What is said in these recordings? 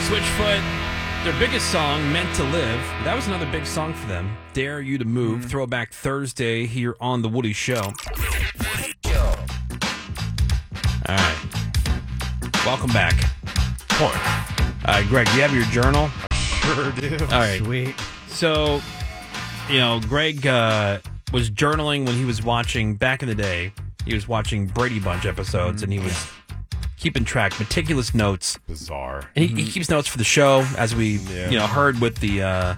Switchfoot, their biggest song, Meant to Live. That was another big song for them. Dare You to Move, Throwback Thursday here on The Woody Show. All right. Welcome back. Greg, do you have your journal? Sure do. All right. Sweet. So, Greg was journaling when he was watching, back in the day, he was watching Brady Bunch episodes, and he was keeping track, meticulous notes. Bizarre. And he keeps notes for the show, as we heard with the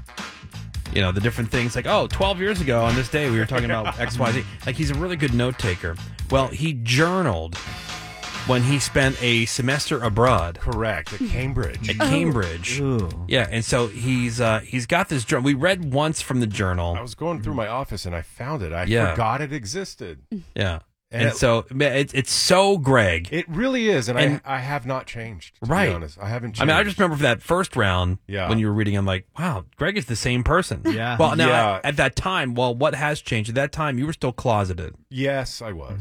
the different things. Like, 12 years ago on this day, we were talking about X, Y, Z. Like, he's a really good note taker. Well, he journaled when he spent a semester abroad. Correct. At Cambridge. At Cambridge. Ooh. Yeah, and so he's got this journal. We read once from the journal. I was going through my office and I found it. I Yeah. forgot it existed. Yeah. And so it's so Greg. It really is, and And- I have not changed, to Right. be honest. I haven't changed. I mean, I just remember for that first round Yeah. when you were reading, I'm like, wow, Greg is the same person. Yeah. Well, now, Yeah. at that time, what has changed? At that time, you were still closeted. Yes, I was.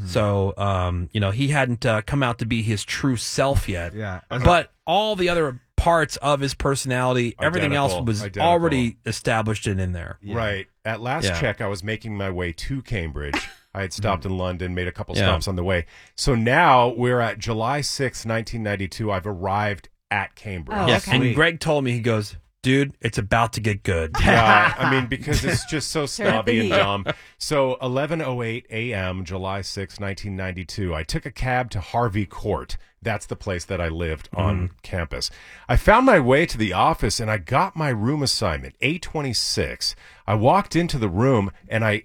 So, he hadn't come out to be his true self yet. Yeah. But all the other parts of his personality, everything else was Identical. already established and in there. Yeah. Right. At last Yeah. check, I was making my way to Cambridge. I had stopped in London, made a couple Yeah. stops on the way. So now we're at July 6th, 1992. I've arrived at Cambridge. Oh, Yes, okay. and Greg told me, he goes, dude, it's about to get good. Yeah, I mean, because it's just so snobby and heat. dumb. So 11:08 a.m., July 6, 1992, I took a cab to Harvey Court. That's the place that I lived on campus. I found my way to the office, and I got my room assignment, A26. I walked into the room, and I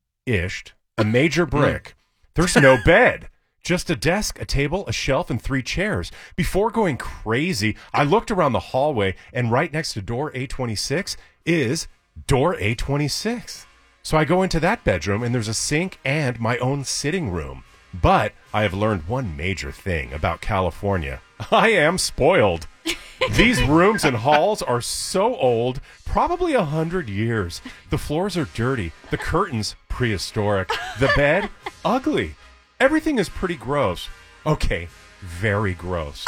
ished a major brick. There's no bed. Just a desk, a table, a shelf, and 3 chairs. Before going crazy, I looked around the hallway, and right next to door A26 is door A26. So I go into that bedroom, and there's a sink and my own sitting room. But I have learned one major thing about California. I am spoiled. These rooms and halls are so old, probably 100 years. The floors are dirty, the curtains prehistoric, the bed ugly. Everything is pretty gross. Okay, very gross.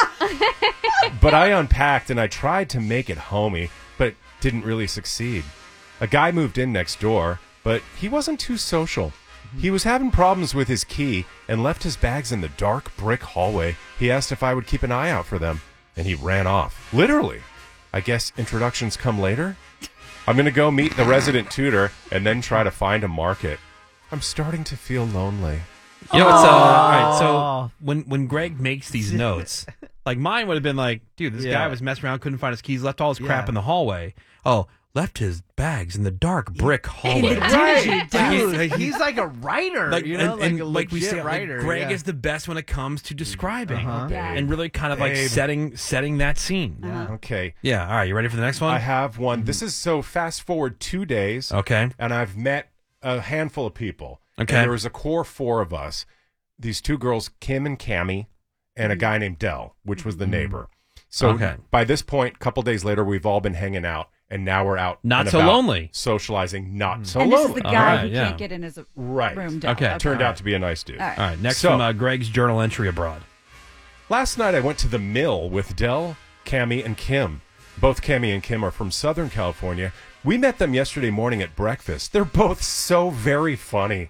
But I unpacked and I tried to make it homey, but didn't really succeed. A guy moved in next door, but he wasn't too social. He was having problems with his key and left his bags in the dark brick hallway. He asked if I would keep an eye out for them, and he ran off. Literally. I guess introductions come later? I'm going to go meet the resident tutor and then try to find a market. I'm starting to feel lonely. It's all right. So when Greg makes these notes, like mine would have been like, dude, this guy was messing around, couldn't find his keys, left all his crap in the hallway. Oh, left his bags in the dark brick hallway. Dude, he's like a writer, Like, you know, and like a like we legit say, writer. like Greg yeah. is the best when it comes to describing Yeah. and really kind of like Babe. setting that scene. Yeah. Okay. Yeah. All right. You ready for the next one? I have one. This is so fast forward 2 days. Okay. And I've met a handful of people. Okay. And there was a core 4 of us. These 2 girls, Kim and Cammie, and a guy named Dell, which was the neighbor. So Okay. by this point, a couple days later, we've all been hanging out, and now we're out. Not and so about lonely. Socializing, not so And this is lonely. the All guy right, who yeah. can't get in his Right. room. Down. Okay. Turned out to be a nice dude. All right. All right. Next So- from Greg's journal entry abroad. Last night, I went to the mill with Dell, Cammie, and Kim. Both Cammie and Kim are from Southern California. We met them yesterday morning at breakfast. They're both so very funny.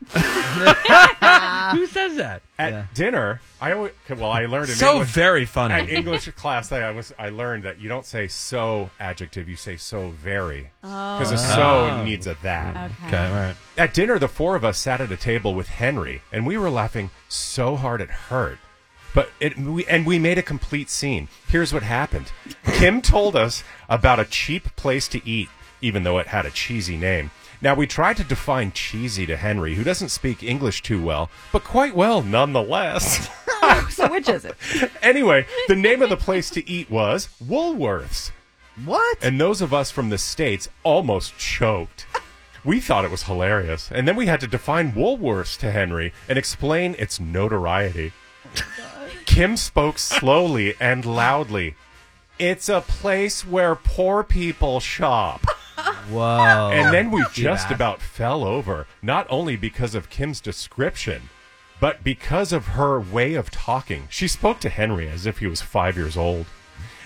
Who says that? At dinner, I learned in So English, very at funny. English class that I learned that you don't say so adjective, you say so very. Because a so needs a that. Okay. All right. At dinner, the 4 of us sat at a table with Henry, and we were laughing so hard it hurt. We made a complete scene. Here's what happened. Kim told us about a cheap place to eat, even though it had a cheesy name. Now, we tried to define cheesy to Henry, who doesn't speak English too well, but quite well nonetheless. So which is it? Anyway, the name of the place to eat was Woolworths. What? And those of us from the States almost choked. We thought it was hilarious. And then we had to define Woolworths to Henry and explain its notoriety. Kim spoke slowly and loudly. It's a place where poor people shop. Whoa. And then we See just that? about fell over, not only because of Kim's description, but because of her way of talking. She spoke to Henry as if he was 5 years old.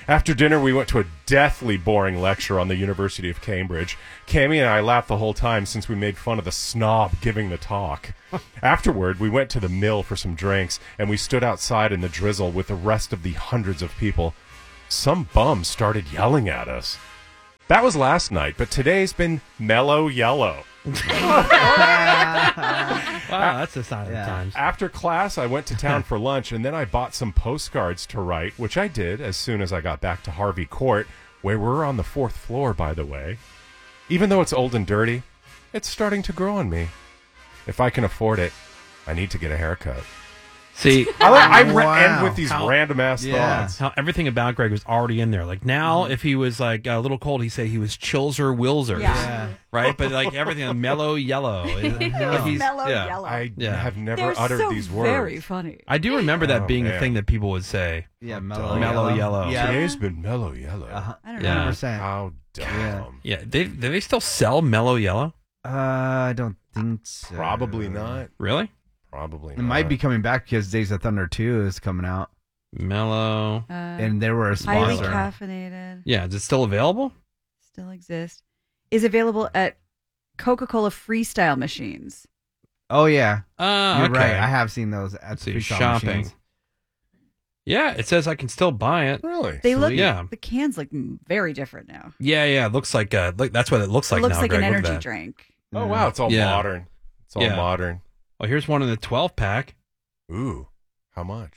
After dinner, we went to a deathly boring lecture on the University of Cambridge. Cammie and I laughed the whole time since we made fun of the snob giving the talk. Afterward, we went to the mill for some drinks, and we stood outside in the drizzle with the rest of the hundreds of people. Some bum started yelling at us. That was last night, but today's been mellow yellow. Wow, that's a sign of the times. After class, I went to town for lunch, and then I bought some postcards to write, which I did as soon as I got back to Harvey Court, where we're on the 4th floor, by the way. Even though it's old and dirty, it's starting to grow on me. If I can afford it, I need to get a haircut. See, I end with these random-ass Yeah. thoughts. how everything about Greg was already in there. Like now, if he was like a little cold, he'd say he was Chilzer Wilzer. Yeah. Right? But like everything, mellow yellow. Like he's- Mellow yeah. yellow. I Yeah. have never They're uttered so these words. very funny. I do remember that Oh, being a man. thing that people would say. Yeah, Mellow yellow. Yeah. Today's been mellow yellow. I don't Yeah. know. 100%. How dumb. Yeah, do they still sell mellow yellow? I don't think so. Probably not. Really? Probably It not. might be coming back because Days of Thunder 2 is coming out, Mellow. and they were a highly sponsor. caffeinated. Yeah, is it still available? Still exists. Is available at Coca-Cola Freestyle machines. Oh yeah, You're you're right. I have seen those at Let's the see, freestyle shopping. machines. Yeah, it says I can still buy it. Really? They look. Sweet. Yeah. The cans look very different now. Yeah, it looks like that's what it looks like it looks now. like Greg. an Look at energy that. drink. Oh, wow. It's all Yeah. modern. It's all Yeah. modern. Oh, here's one in the 12-pack. Ooh. How much?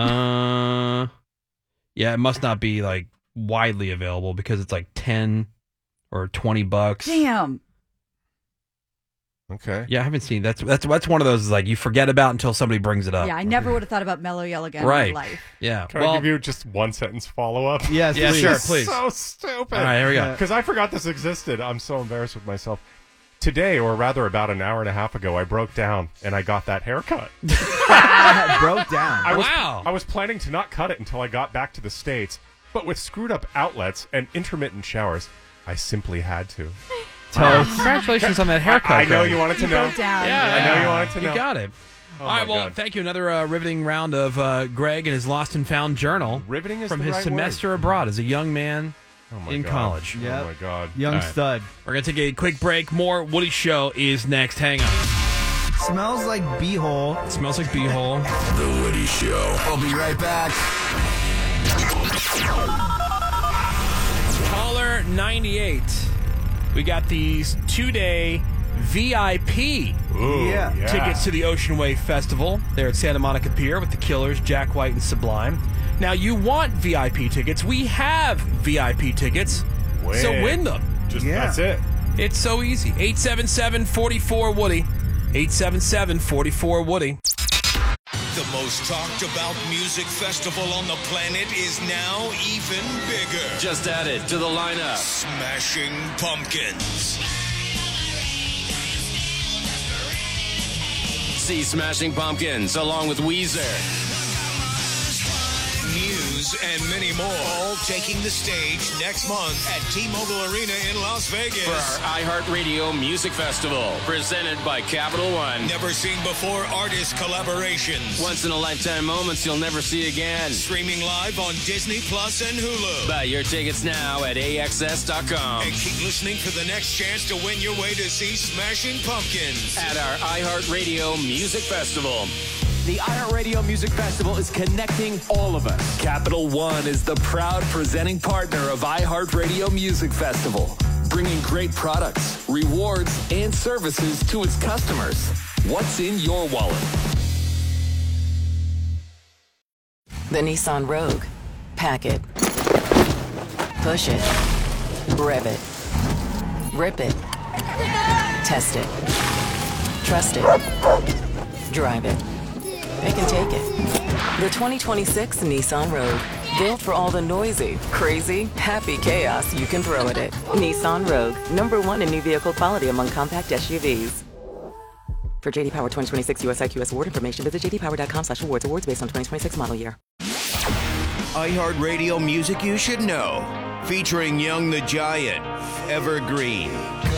Yeah, it must not be like widely available because it's like 10 or $20. Damn. Okay. Yeah, I haven't seen that's one of those is like you forget about until somebody brings it up. Yeah, I never would have thought about mellow yellow again Right. in my life. Yeah. Can I give you just one sentence follow-up? Yes, Yeah, please. sure, This is please. so stupid. All right, here we go. Because I forgot this existed. I'm so embarrassed with myself. Today, or rather about an hour and a half ago, I broke down and I got that haircut. Broke down. I was planning to not cut it until I got back to the States, but with screwed up outlets and intermittent showers, I simply had to. Congratulations on that haircut. I know Greg. you wanted to know. Broke down. Yeah, I know you wanted to know. You got it. Oh All right, my well, God. thank you. Another riveting round of Greg and his Lost and Found journal Riveting is from the his right semester abroad as a young man Oh my in God. college. Yep. Oh my God. Young All right. stud. We're going to take a quick break. More Woody Show is next. Hang on. Smells like beehole. It smells like beehole. The Woody Show. I'll be right back. Caller 98. We got these 2-day VIP Ooh, Yeah. tickets to the Ocean Wave Festival there at Santa Monica Pier with the Killers, Jack White, and Sublime. Now, you want VIP tickets. We have VIP tickets, so win them. Just Yeah. That's it. It's so easy. 877-44-WOODY. 877-44-WOODY. The most talked about music festival on the planet is now even bigger. Just added to the lineup. Smashing Pumpkins. See Smashing Pumpkins along with Weezer. Muse and many more, all taking the stage next month at T-Mobile Arena in Las Vegas. For our iHeartRadio Music Festival, presented by Capital One. Never seen before artist collaborations. Once in a lifetime moments you'll never see again. Streaming live on Disney Plus and Hulu. Buy your tickets now at AXS.com. And keep listening for the next chance to win your way to see Smashing Pumpkins. At our iHeartRadio Music Festival. The iHeartRadio Music Festival is connecting all of us. Capital One is the proud presenting partner of iHeartRadio Music Festival, bringing great products, rewards, and services to its customers. What's in your wallet? The Nissan Rogue. Pack it. Push it. Rev it. Rip it. Test it. Trust it. Drive it. Pick and take it. The 2026 Nissan Rogue. Built for all the noisy, crazy, happy chaos you can throw at it. Nissan Rogue. #1 in new vehicle quality among compact SUVs. For JD Power 2026 US IQS award information, visit jdpower.com/awards. Awards based on 2026 model year. iHeartRadio Music You Should Know. Featuring Young the Giant, Evergreen,